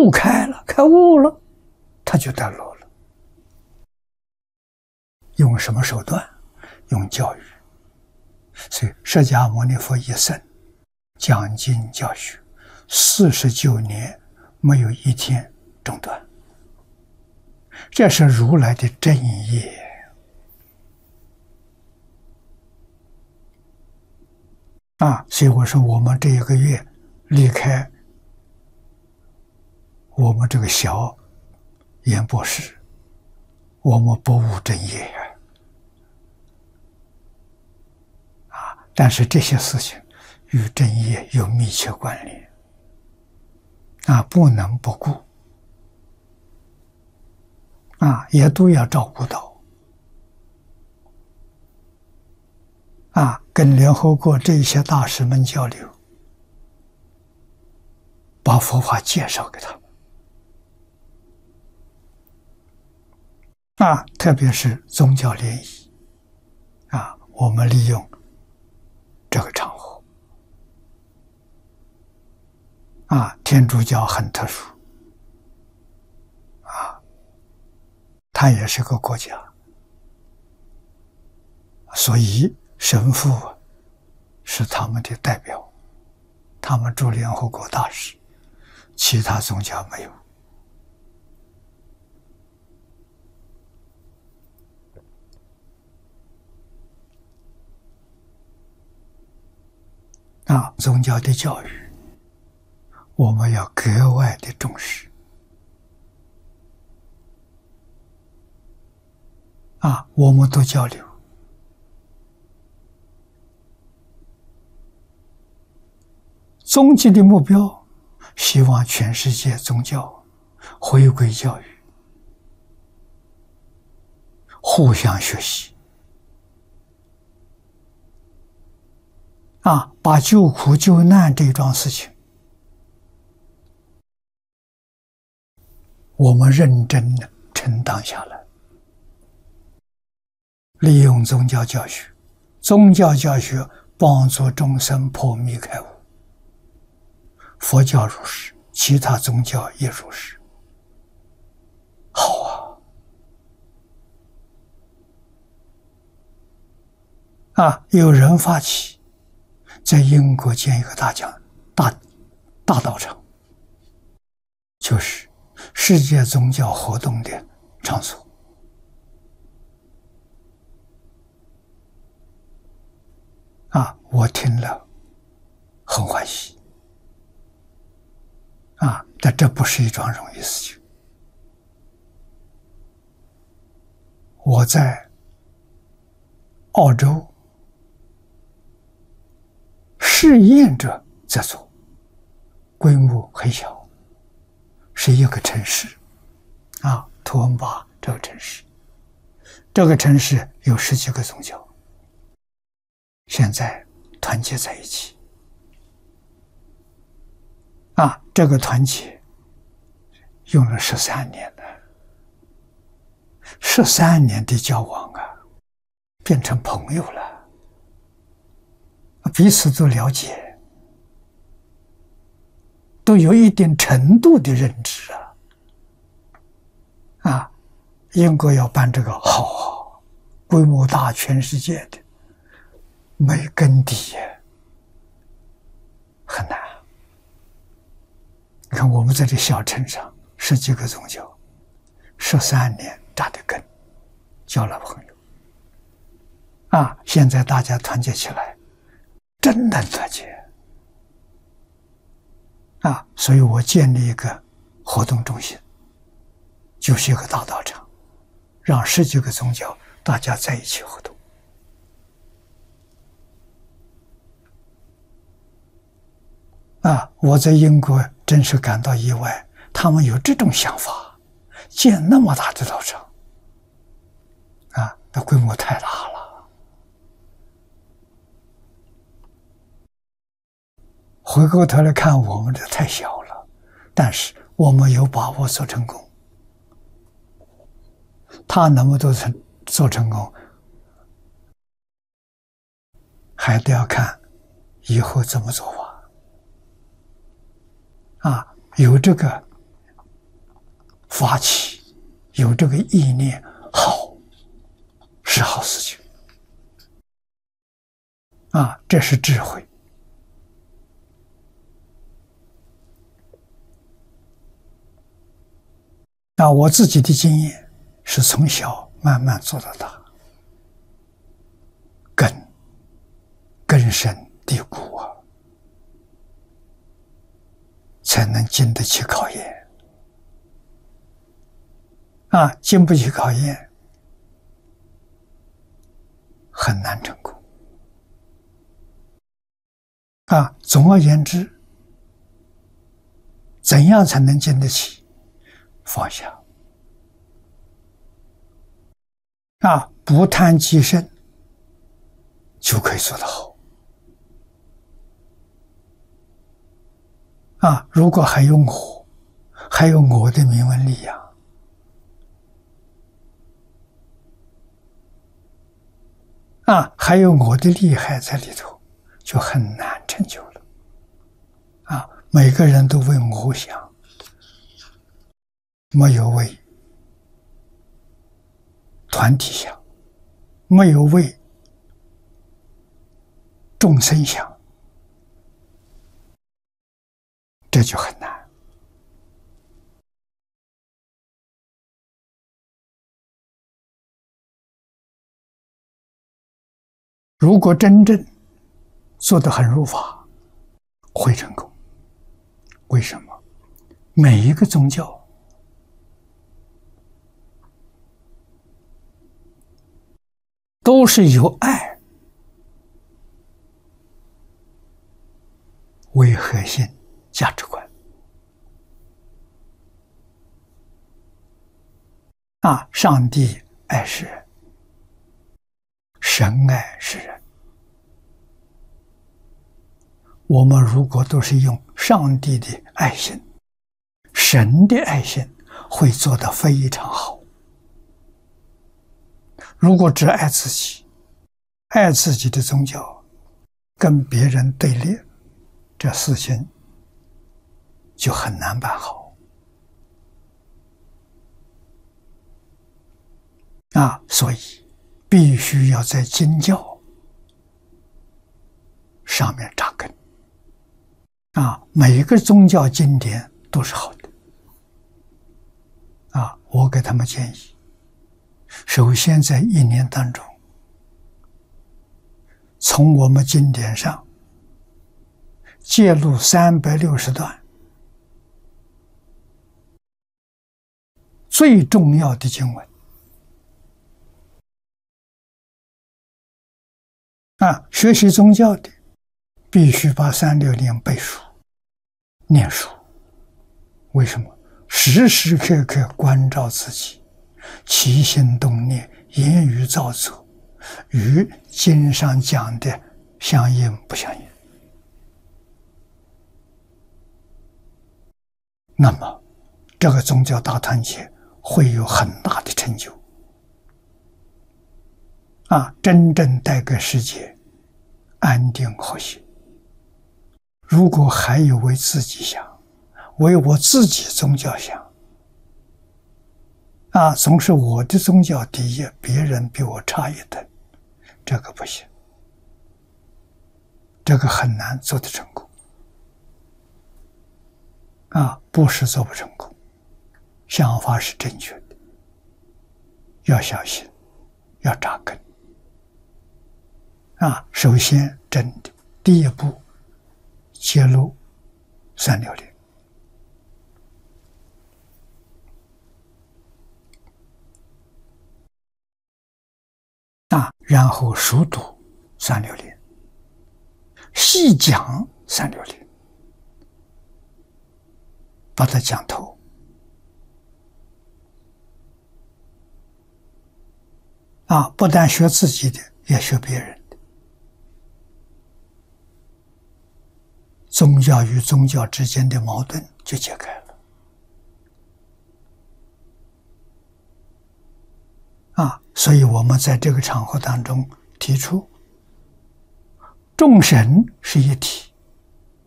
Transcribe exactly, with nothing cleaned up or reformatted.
悟开了，开悟了，他就得落了。用什么手段？用教育。所以释迦牟尼佛一生讲经教学四十九年，没有一天中断，这是如来的正业啊！所以我说，我们这一个月离开我们这个小演播室，我们不务正业啊！但是这些事情与正业有密切关联啊，不能不顾啊，也都要照顾到啊，跟联合国这些大师们交流，把佛法介绍给他们啊，特别是宗教联谊啊，我们利用这个场合啊，天主教很特殊啊，它也是个国家，所以神父是他们的代表，他们驻联合国大使，其他宗教没有啊。宗教的教育我们要格外的重视啊，我们都交流，终极的目标，希望全世界宗教回归教育，互相学习啊，把救苦救难这桩事情，我们认真的承担下来，利用宗教教学，宗教教学帮助众生破迷开悟。佛教如是，其他宗教也如是。好啊！啊，有人发起在英国建一个大讲大大道场，就是世界宗教活动的场所啊，我听了很欢喜啊，但这不是一桩容易事情。我在澳洲试验着在做，规模很小，是一个城市啊，图恩巴这个城市，这个城市有十几个宗教，现在团结在一起啊，这个团结用了十三年了，十三年的交往啊，变成朋友了，彼此都了解，都有一定程度的认知啊。啊，英国要办这个好好，规模大，全世界的，没根底，很难。你看我们在这小城上十几个宗教，十三年扎的根，交了朋友啊！现在大家团结起来，真能团结啊！所以我建立一个活动中心，就是一个大道场，让十几个宗教大家在一起活动啊！我在英国真是感到意外，他们有这种想法，建那么大的道场啊，那规模太大了。回过头来看，我们的太小了，但是我们有把握做成功。他能不能成做成功，还得要看以后怎么做法啊。有这个发起，有这个意念，好，是好事情啊，这是智慧。那我自己的经验是从小慢慢做到大，根根深蒂固啊，才能经得起考验啊，经不起考验很难成功啊。总而言之，怎样才能经得起？放下啊，不贪己身，就可以做得好啊。如果还有我，还有我的名闻利养啊，还有我的厉害在里头，就很难成就了啊。每个人都为我想，没有为团体想，没有为众生想，这就很难。如果真正做得很如法，会成功。为什么？每一个宗教都是由爱为核心价值观啊！上帝爱世人，神爱世人。我们如果都是用上帝的爱心、神的爱心，会做得非常好。如果只爱自己，爱自己的宗教，跟别人对立，这事情就很难办好啊！所以必须要在经教上面扎根啊！每一个宗教经典都是好的啊！我给他们建议，首先在一年当中，从我们经典上揭露三百六十段最重要的经文啊！学习宗教的必须把三六零背熟、念熟。为什么？时时刻刻关照自己，起心动念、言语造作，与经上讲的相应不相应？那么，这个宗教大团结会有很大的成就啊！真正带给世界安定和谐。如果还有为自己想，为我自己宗教想啊，总是我的宗教第一，别人比我差一等，这个不行，这个很难做得成功啊！不是做不成功，想法是正确的，要小心，要扎根啊！首先，真的第一步，揭露三六零啊，然后熟读三六零，细讲三六零，把它讲透啊！不但学自己的，也学别人的。宗教与宗教之间的矛盾就解开了啊！所以我们在这个场合当中提出，众神是一体，